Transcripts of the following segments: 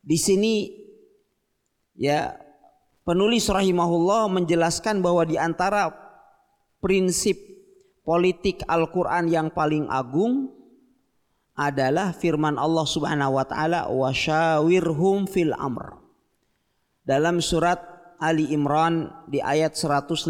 Di sini ya penulis rahimahullah menjelaskan bahwa di antara prinsip politik Al-Quran yang paling agung adalah firman Allah Subhanahu wa taala wasyawirhum fil amr. Dalam surat Ali Imran di ayat 159.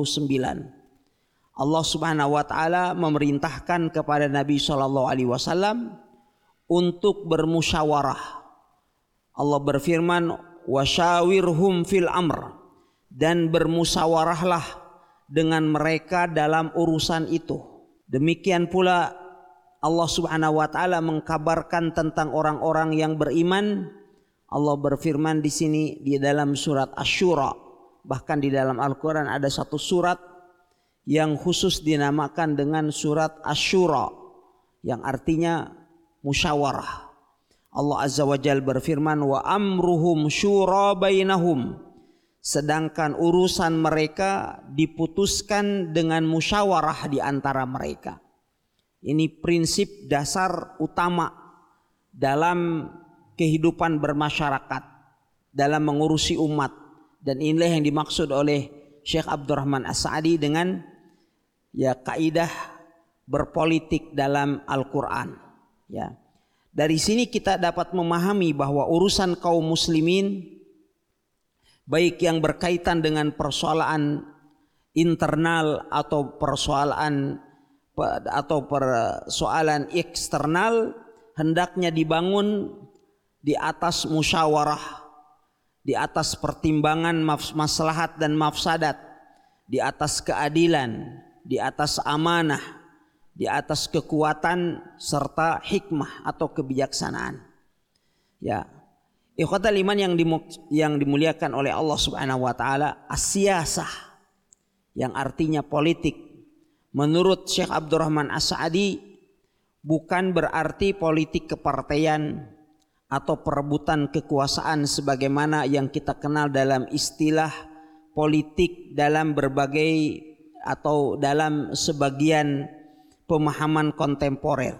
Allah Subhanahu wa taala memerintahkan kepada Nabi sallallahu alaihi wasallam untuk bermusyawarah. Allah berfirman wasyawirhum fil amr, dan bermusyawarahlah dengan mereka dalam urusan itu. Demikian pula Allah Subhanahu wa taala mengkabarkan tentang orang-orang yang beriman. Allah berfirman di sini di dalam surat Asy-Syura, bahkan di dalam Al-Qur'an ada satu surat yang khusus dinamakan dengan surat Asy-Syura yang artinya musyawarah. Allah Azza wa Jalla berfirman wa amruhum syura bainahum, sedangkan urusan mereka diputuskan dengan musyawarah di antara mereka. Ini prinsip dasar utama dalam kehidupan bermasyarakat, dalam mengurusi umat, dan inilah yang dimaksud oleh Syekh Abdurrahman As-Sa'di dengan ya kaidah berpolitik dalam Al-Qur'an. Ya. Dari sini kita dapat memahami bahwa urusan kaum muslimin baik yang berkaitan dengan persoalan internal atau persoalan eksternal hendaknya dibangun di atas musyawarah, di atas pertimbangan maslahat dan mafsadat, di atas keadilan, di atas amanah, di atas kekuatan serta hikmah atau kebijaksanaan. Ya, ikhwatal iman yang dimuliakan oleh Allah Subhanahu wa taala, as-siyasah yang artinya politik. Menurut Syekh Abdurrahman As-Sa'di bukan berarti politik kepartaian atau perebutan kekuasaan sebagaimana yang kita kenal dalam istilah politik dalam berbagai atau dalam sebagian pemahaman kontemporer.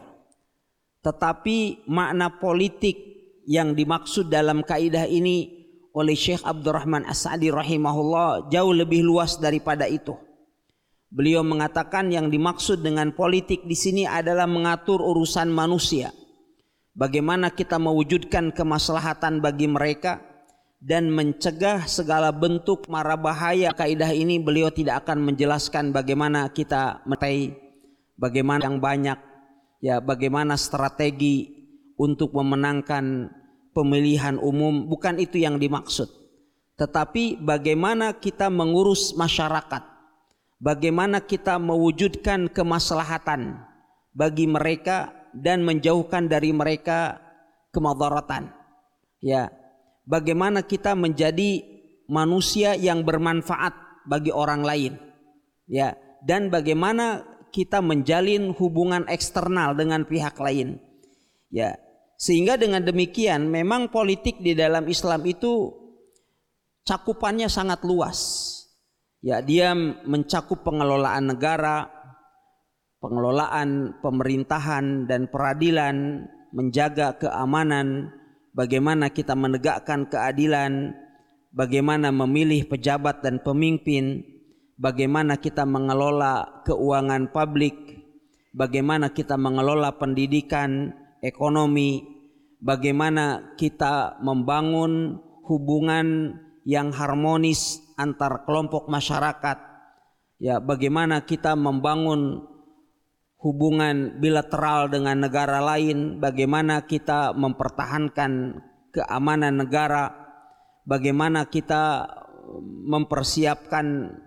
Tetapi makna politik yang dimaksud dalam kaidah ini oleh Syekh Abdurrahman As-Sa'di rahimahullah jauh lebih luas daripada itu. Beliau mengatakan yang dimaksud dengan politik di sini adalah mengatur urusan manusia. Bagaimana kita mewujudkan kemaslahatan bagi mereka dan mencegah segala bentuk mara bahaya. Kaidah ini beliau tidak akan menjelaskan bagaimana kita mencapai, bagaimana yang banyak, ya bagaimana strategi untuk memenangkan pemilihan umum. Bukan itu yang dimaksud. Tetapi bagaimana kita mengurus masyarakat, bagaimana kita mewujudkan kemaslahatan bagi mereka dan menjauhkan dari mereka kemadaratan. Ya, bagaimana kita menjadi manusia yang bermanfaat bagi orang lain. Ya, dan bagaimana kita menjalin hubungan eksternal dengan pihak lain. Ya, sehingga dengan demikian memang politik di dalam Islam itu cakupannya sangat luas. Ya, dia mencakup pengelolaan negara, pengelolaan pemerintahan dan peradilan, menjaga keamanan, bagaimana kita menegakkan keadilan, bagaimana memilih pejabat dan pemimpin, bagaimana kita mengelola keuangan publik, bagaimana kita mengelola pendidikan, ekonomi, bagaimana kita membangun hubungan yang harmonis antar kelompok masyarakat, ya bagaimana kita membangun hubungan bilateral dengan negara lain, bagaimana kita mempertahankan keamanan negara, bagaimana kita mempersiapkan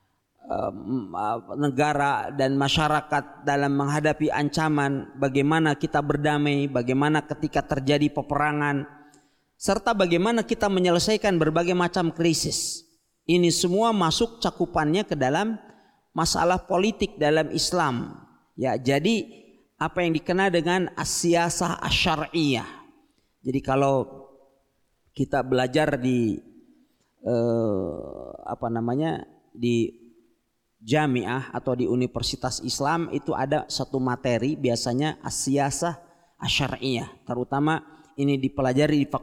negara dan masyarakat dalam menghadapi ancaman, bagaimana kita berdamai, bagaimana ketika terjadi peperangan, serta bagaimana kita menyelesaikan berbagai macam krisis. Ini semua masuk cakupannya ke dalam masalah politik dalam Islam. Ya, jadi apa yang dikenal dengan as-siyasah asy-syar'iyyah. Jadi kalau kita belajar di di jamiah atau di universitas Islam itu ada satu materi biasanya as-siyasah asy-syar'iyyah. Terutama ini dipelajari di